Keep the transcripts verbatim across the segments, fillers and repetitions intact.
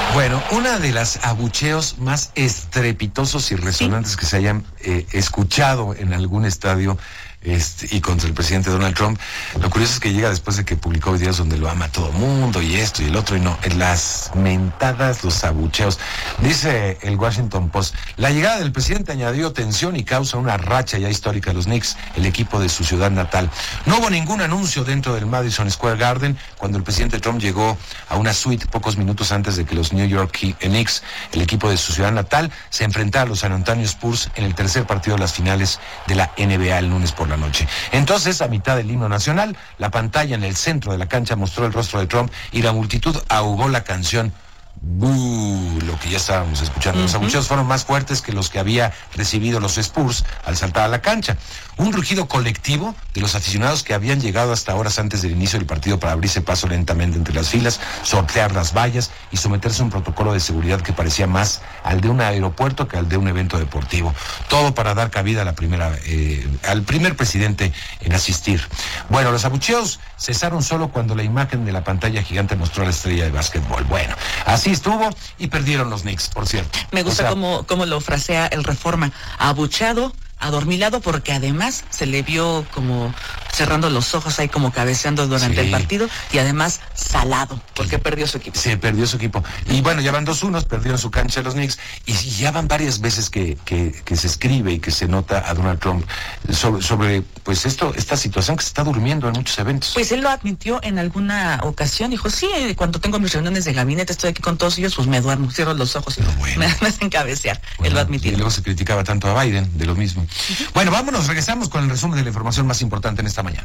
Bueno, una de las abucheos más estrepitosos y resonantes ¿Sí? que se hayan eh, escuchado en algún estadio este, y contra el presidente Donald Trump, lo curioso es que llega después de que publicó videos donde lo ama todo el mundo y esto y el otro, y no, en las mentadas, los abucheos. Dice el Washington Post, la llegada del presidente añadió tensión y causa una racha ya histórica a los Knicks, el equipo de su ciudad natal. No hubo ningún anuncio dentro del Madison Square Garden cuando el presidente Trump llegó a una suite pocos minutos antes de que los New York Knicks, el equipo de su ciudad natal, se enfrentara a los San Antonio Spurs en el tercer partido de las finales de la N B A el lunes por la noche. Entonces, a mitad del himno nacional, la pantalla en el centro de la cancha mostró el rostro de Trump y la multitud ahogó la canción ¡Bú! Lo que ya estábamos escuchando. Uh-huh. Los abucheos fueron más fuertes que los que había recibido los Spurs al saltar a la cancha. Un rugido colectivo de los aficionados que habían llegado hasta horas antes del inicio del partido para abrirse paso lentamente entre las filas, sortear las vallas y someterse a un protocolo de seguridad que parecía más al de un aeropuerto que al de un evento deportivo. Todo para dar cabida a la primera, eh, al primer presidente en asistir. Bueno, los abucheos cesaron solo cuando la imagen de la pantalla gigante mostró a la estrella de básquetbol. Bueno, así estuvo y perdieron los Knicks, por cierto. Me gusta o sea, cómo, cómo lo frasea el Reforma. Abucheado, adormilado, porque además se le vio como cerrando los ojos ahí, como cabeceando durante sí. el partido, y además salado, porque perdió su equipo. Sí, perdió su equipo. Y bueno, ya van dos unos, perdieron su cancha los Knicks, y ya van varias veces que, que, que se escribe y que se nota a Donald Trump sobre, sobre pues esto, esta situación que se está durmiendo en muchos eventos. Pues él lo admitió en alguna ocasión, dijo, sí, cuando tengo mis reuniones de gabinete, estoy aquí con todos ellos, pues me duermo, cierro los ojos y bueno. me, me hacen cabecear. Bueno, él lo admitió. Y luego se criticaba tanto a Biden de lo mismo. Uh-huh. Bueno, vámonos, regresamos con el resumen de la información más importante en esta mañana.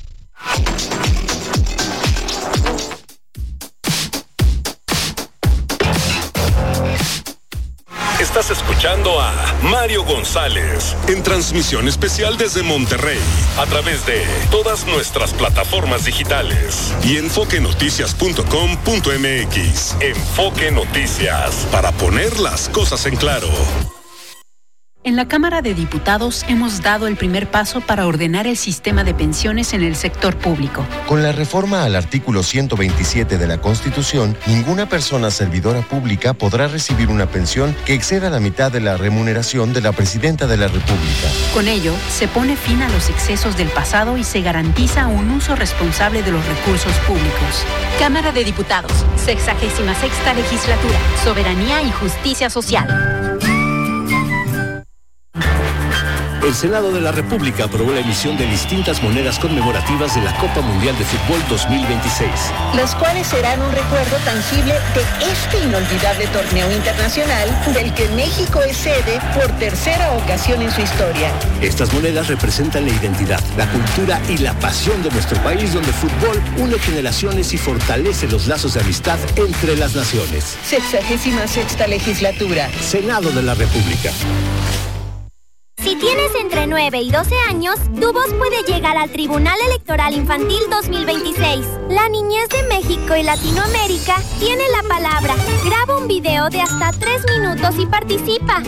Estás escuchando a Mario González en transmisión especial desde Monterrey a través de todas nuestras plataformas digitales y enfoque noticias punto com punto m x. Enfoque Noticias, para poner las cosas en claro. En la Cámara de Diputados hemos dado el primer paso para ordenar el sistema de pensiones en el sector público. Con la reforma al artículo ciento veintisiete de la Constitución, ninguna persona servidora pública podrá recibir una pensión que exceda la mitad de la remuneración de la Presidenta de la República. Con ello, se pone fin a los excesos del pasado y se garantiza un uso responsable de los recursos públicos. Cámara de Diputados, sexagésima sexta legislatura, Soberanía y Justicia Social. El Senado de la República aprobó la emisión de distintas monedas conmemorativas de la Copa Mundial de Fútbol dos mil veintiséis. Las cuales serán un recuerdo tangible de este inolvidable torneo internacional del que México es sede por tercera ocasión en su historia. Estas monedas representan la identidad, la cultura y la pasión de nuestro país, donde el fútbol une generaciones y fortalece los lazos de amistad entre las naciones. Sexagésima sexta legislatura. Senado de la República. Si tienes entre nueve y doce años, tu voz puede llegar al Tribunal Electoral Infantil dos mil veintiséis. La niñez de México y Latinoamérica tiene la palabra. Graba un video de hasta tres minutos y participa.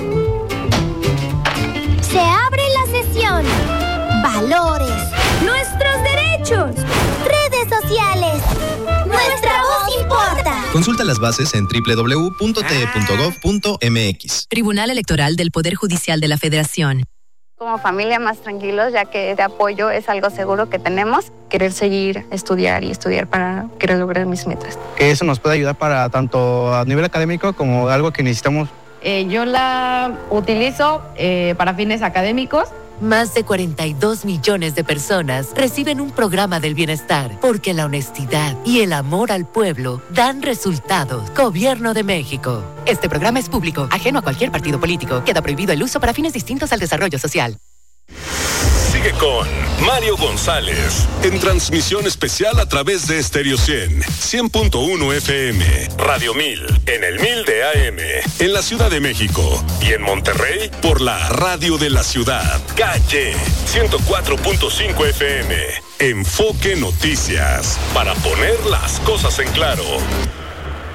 Se abre la sesión. Valores. Nuestros derechos. Redes sociales. Nuestra voz importa. Consulta las bases en doble u doble u doble u punto t e punto gov punto m x. Tribunal Electoral del Poder Judicial de la Federación. Como familia más tranquilos, ya que este apoyo es algo seguro que tenemos. Querer seguir, estudiar y estudiar para querer lograr mis metas. Que eso nos puede ayudar para tanto a nivel académico como algo que necesitamos. Eh, yo la utilizo eh, para fines académicos. Más de cuarenta y dos millones de personas reciben un programa del bienestar porque la honestidad y el amor al pueblo dan resultados. Gobierno de México. Este programa es público, ajeno a cualquier partido político. Queda prohibido el uso para fines distintos al desarrollo social. Sigue con Mario González en transmisión especial a través de Stereo cien, cien punto uno F M, Radio mil, en el mil de A M, en la Ciudad de México y en Monterrey por la Radio de la Ciudad, Calle, ciento cuatro punto cinco F M. Enfoque Noticias, para poner las cosas en claro.